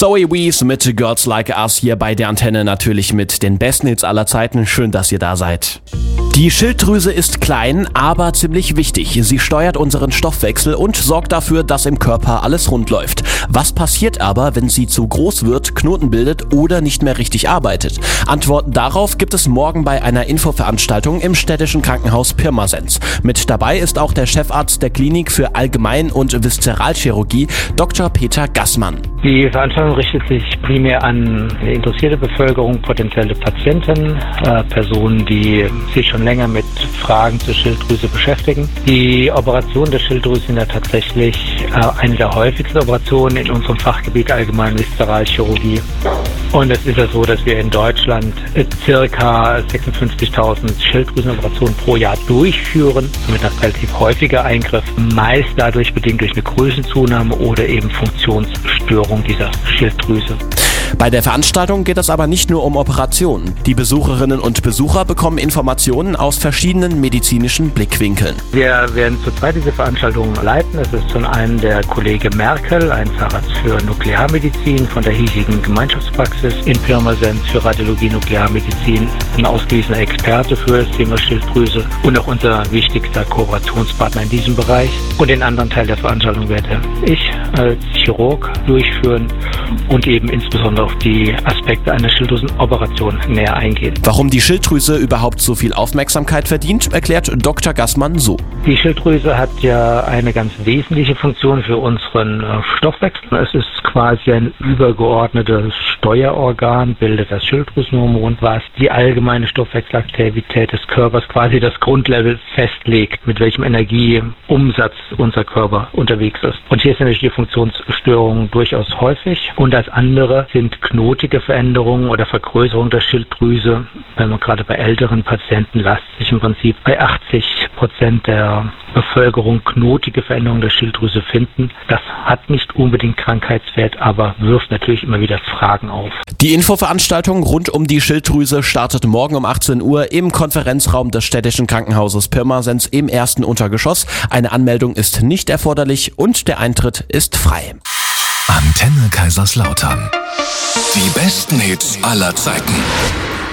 Zoe Wees mit Girls Like Us hier bei der Antenne, natürlich mit den besten Hits aller Zeiten. Schön, dass ihr da seid. Die Schilddrüse ist klein, aber ziemlich wichtig. Sie steuert unseren Stoffwechsel und sorgt dafür, dass im Körper alles rund läuft. Was passiert aber, wenn sie zu groß wird, Knoten bildet oder nicht mehr richtig arbeitet? Antworten darauf gibt es morgen bei einer Infoveranstaltung im städtischen Krankenhaus Pirmasens. Mit dabei ist auch der Chefarzt der Klinik für Allgemein- und Viszeralchirurgie, Dr. Peter Gassmann. Die Veranstaltung richtet sich primär an die interessierte Bevölkerung, potenzielle Patienten, Personen, die sich schon länger mit Fragen zur Schilddrüse beschäftigen. Die Operation der Schilddrüse sind ja tatsächlich eine der häufigsten Operationen in unserem Fachgebiet Allgemein- Viszeralchirurgie. Und es ist ja so, dass wir in Deutschland ca. 56.000 Schilddrüsenoperationen pro Jahr durchführen, mit einer relativ häufigen Eingriff, meist dadurch bedingt durch eine Größenzunahme oder eben Funktionsstörung dieser Schilddrüse. Bei der Veranstaltung geht es aber nicht nur um Operationen. Die Besucherinnen und Besucher bekommen Informationen aus verschiedenen medizinischen Blickwinkeln. Wir werden zu zweit diese Veranstaltung leiten. Es ist zum einen der Kollege Merkel, ein Facharzt für Nuklearmedizin von der hiesigen Gemeinschaftspraxis in Pirmasens für Radiologie Nuklearmedizin, ein ausgewiesener Experte für das Thema Schilddrüse und auch unser wichtigster Kooperationspartner in diesem Bereich. Und den anderen Teil der Veranstaltung werde ich als Chirurg durchführen und eben insbesondere auf die Aspekte einer Schilddrüsenoperation näher eingehen. Warum die Schilddrüse überhaupt so viel Aufmerksamkeit verdient, erklärt Dr. Gassmann so. Die Schilddrüse hat ja eine ganz wesentliche Funktion für unseren Stoffwechsel. Es ist quasi ein übergeordnetes Steuerorgan, bildet das Schilddrüsenhormon, was die allgemeine Stoffwechselaktivität des Körpers, quasi das Grundlevel festlegt, mit welchem Energieumsatz unser Körper unterwegs ist. Und hier sind natürlich die Funktionsstörungen durchaus häufig. Und das andere sind knotige Veränderungen oder Vergrößerung der Schilddrüse. Wenn man gerade bei älteren Patienten lasst sich im Prinzip bei 80% der Bevölkerung knotige Veränderungen der Schilddrüse finden. Das hat nicht unbedingt Krankheitswert, aber wirft natürlich immer wieder Fragen auf. Die Infoveranstaltung rund um die Schilddrüse startet morgen um 18 Uhr im Konferenzraum des städtischen Krankenhauses Pirmasens im ersten Untergeschoss. Eine Anmeldung ist nicht erforderlich und der Eintritt ist frei. Antenne Kaiserslautern. Die besten Hits aller Zeiten.